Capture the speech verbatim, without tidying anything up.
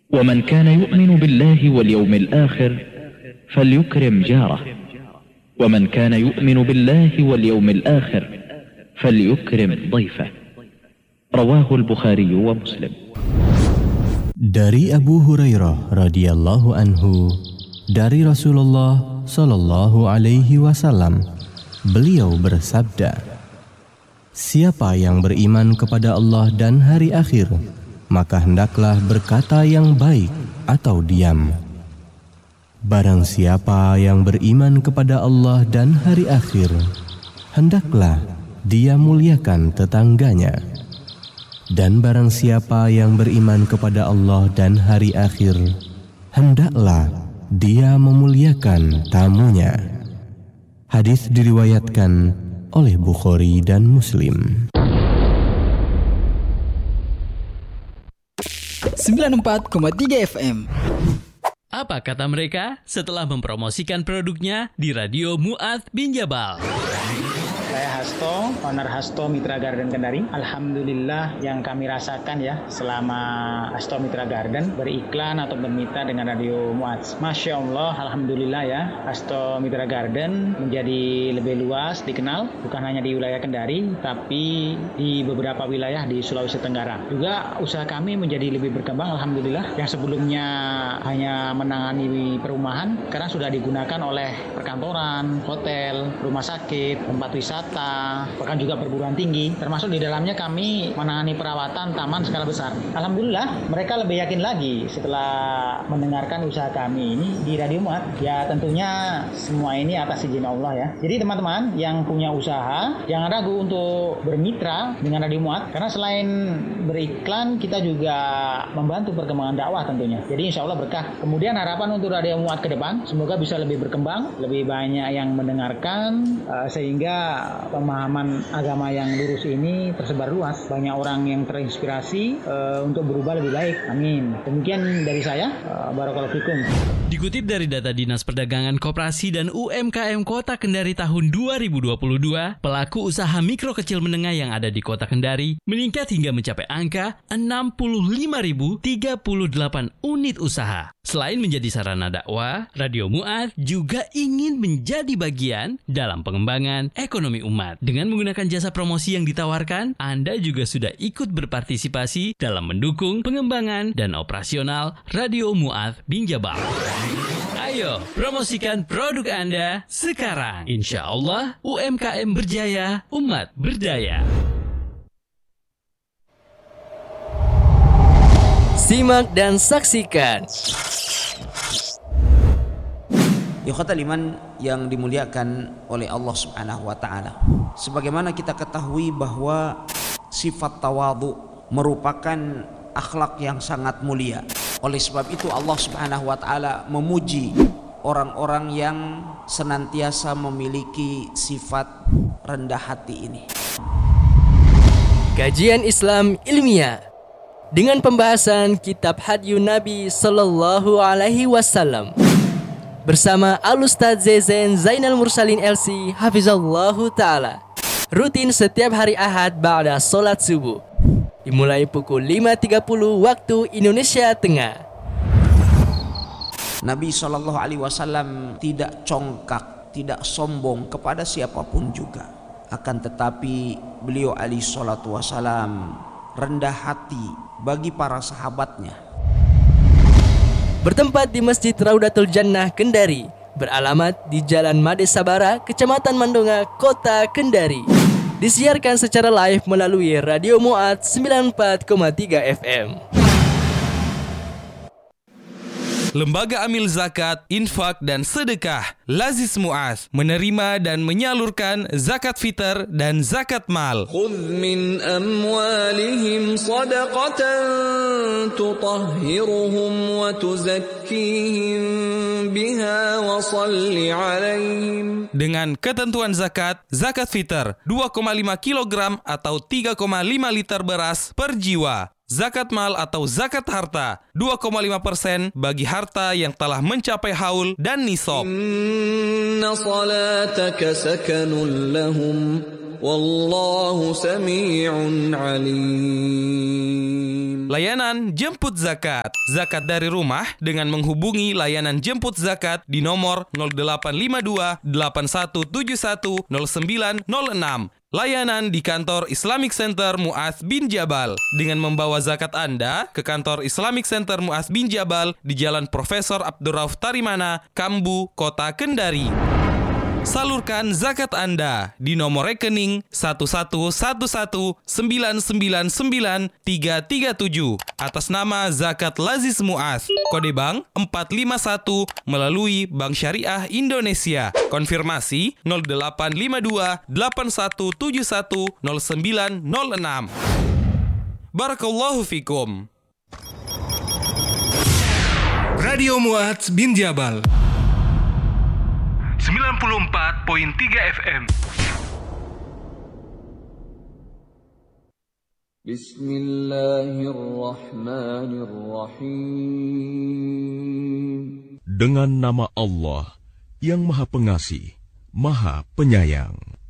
ومن كان يؤمن بالله واليوم الآخر فليكرم جاره ومن كان يؤمن بالله واليوم الآخر فليكرم ضيفه رواه البخاري ومسلم. Dari Abu Hurairah radhiyallahu anhu, dari Rasulullah sallallahu alaihi wasallam, beliau bersabda, siapa yang beriman kepada Allah dan hari akhir, maka hendaklah berkata yang baik atau diam. Barang siapa yang beriman kepada Allah dan hari akhir, hendaklah dia muliakan tetangganya. Dan barang siapa yang beriman kepada Allah dan hari akhir, hendaklah dia memuliakan tamunya. Hadis diriwayatkan oleh Bukhari dan Muslim. sembilan puluh empat koma tiga F M. Apa kata mereka setelah mempromosikan produknya di Radio Mu'adz bin Jabal? Saya Hasto, owner Hasto Mitra Garden Kendari. Alhamdulillah yang kami rasakan ya selama Hasto Mitra Garden beriklan atau bermitra dengan Radio Mu'adz. Masya Allah, Alhamdulillah ya, Hasto Mitra Garden menjadi lebih luas dikenal, bukan hanya di wilayah Kendari, tapi di beberapa wilayah di Sulawesi Tenggara. Juga usaha kami menjadi lebih berkembang, Alhamdulillah. Yang sebelumnya hanya menangani perumahan, sekarang sudah digunakan oleh perkantoran, hotel, rumah sakit, tempat wisata, bahkan juga perguruan tinggi, termasuk di dalamnya kami menangani perawatan taman skala besar. Alhamdulillah mereka lebih yakin lagi setelah mendengarkan usaha kami ini di Radio Mu'adz. Ya tentunya semua ini atas izin Allah ya. Jadi teman-teman yang punya usaha jangan ragu untuk bermitra dengan Radio Mu'adz, karena selain beriklan kita juga membantu perkembangan dakwah tentunya. Jadi insya Allah berkah. Kemudian harapan untuk Radio Mu'adz ke depan semoga bisa lebih berkembang, lebih banyak yang mendengarkan, uh, sehingga pemahaman agama yang lurus ini tersebar luas, banyak orang yang terinspirasi uh, untuk berubah lebih baik. Amin. Demikian dari saya. uh, Barakallahu fikum. Dikutip dari data Dinas Perdagangan Koperasi dan U M K M Kota Kendari tahun dua ribu dua puluh dua, pelaku usaha mikro kecil menengah yang ada di Kota Kendari meningkat hingga mencapai angka enam puluh lima ribu tiga puluh delapan unit usaha. Selain menjadi sarana dakwah, Radio Mu'adz juga ingin menjadi bagian dalam pengembangan ekonomi umat. Dengan menggunakan jasa promosi yang ditawarkan, Anda juga sudah ikut berpartisipasi dalam mendukung pengembangan dan operasional Radio Mu'adz bin Jabal. Ayo, promosikan produk Anda sekarang. Insya Allah, U M K M berjaya, umat berdaya. Simak dan saksikan. Ikhwatal iman yang dimuliakan oleh Allah Subhanahu wa taala. Sebagaimana kita ketahui bahwa sifat tawadhu merupakan akhlak yang sangat mulia. Oleh sebab itu Allah Subhanahu wa taala memuji orang-orang yang senantiasa memiliki sifat rendah hati ini. Kajian Islam ilmiah dengan pembahasan kitab Hadyu Nabi sallallahu alaihi wasallam bersama Al-Ustadz Zezen Zainal Mursalin L C Hafizallahu Ta'ala, rutin setiap hari Ahad ba'da sholat subuh, dimulai pukul lima tiga puluh waktu Indonesia Tengah. Nabi shallallahu alaihi wasallam tidak congkak, tidak sombong kepada siapapun juga. Akan tetapi beliau alaihi salatu wasallam rendah hati bagi para sahabatnya. Bertempat di Masjid Raudatul Jannah Kendari, beralamat di Jalan Made Sabara, Kecamatan Mandonga, Kota Kendari. Disiarkan secara live melalui Radio Mu'adz sembilan puluh empat koma tiga F M. Lembaga Amil Zakat, Infak dan Sedekah Lazis Mu'adz menerima dan menyalurkan zakat fitr dan zakat mal. Khudh min amwalihim sadaqatan tutahhiruhum wa tuzakkihim biha wa salli alaihim. Dengan ketentuan zakat, zakat fitr dua koma lima kilogram atau tiga koma lima liter beras per jiwa. Zakat mal atau zakat harta dua koma lima persen bagi harta yang telah mencapai haul dan nisab. Inna salataka sakanun lahum wallahu sami'un alim. Layanan jemput zakat. Zakat dari rumah dengan menghubungi layanan jemput zakat di nomor nol delapan lima dua delapan satu tujuh satu nol sembilan nol enam. Layanan di kantor Islamic Center Mu'adz bin Jabal dengan membawa zakat Anda ke kantor Islamic Center Mu'adz bin Jabal di Jalan Profesor Abdurrauf Tarimana, Kambu, Kota Kendari. Salurkan zakat Anda di nomor rekening satu satu satu satu sembilan sembilan sembilan tiga tiga tujuh atas nama Zakat Lazis Mu'adz, kode bank empat lima satu melalui Bank Syariah Indonesia. Konfirmasi nol delapan lima dua delapan satu tujuh satu nol sembilan nol enam. Barakallahu fikum. Radio Mu'adz bin Jabal sembilan puluh empat koma tiga F M. Bismillahirrahmanirrahim. Dengan nama Allah yang Maha Pengasih, Maha Penyayang.